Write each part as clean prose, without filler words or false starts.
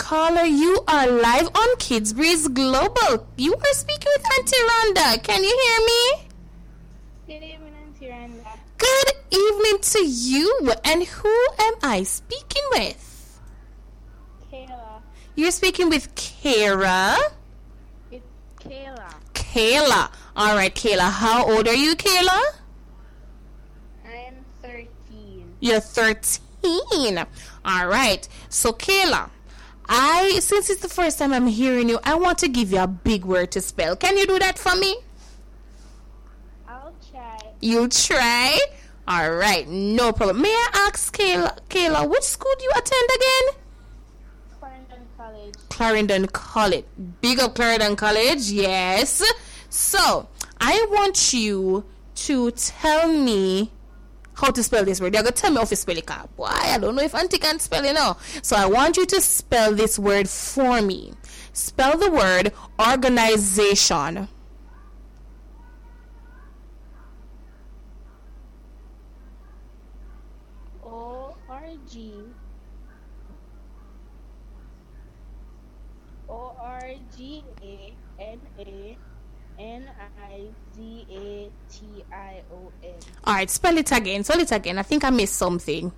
caller, you are live on Kids Breeze Global. You are speaking with Auntie Rhonda. Can you hear me? Good evening, Auntie Rhonda. Good evening to you. And who am I speaking with? Kayla. You're speaking with Kara? It's Kayla. Kayla. All right, Kayla. How old are you, Kayla? I'm 13. You're 13. All right. So, Kayla, since it's the first time I'm hearing you, I want to give you a big word to spell. Can you do that for me? I'll try. You'll try? All right. No problem. May I ask Kayla, which school do you attend again? Clarendon College. Clarendon College. Big up Clarendon College. Yes. So, I want you to tell me how to spell this word. You're going to tell me how to spell it. Boy, I don't know if Auntie can spell it now. So, I want you to spell this word for me. Spell the word organization. Organization. All right, spell it again. Spell it again. I think I missed something.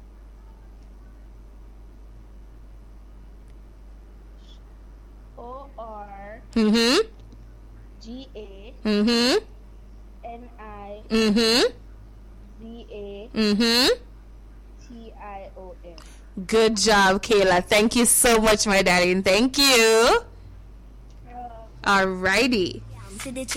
O-R Mm-hmm. G-A Mm-hmm. N-I Mm-hmm. Z-A Mm-hmm. T-I-O-N. Good job, Kayla. Thank you so much, my darling. Thank you. Alrighty.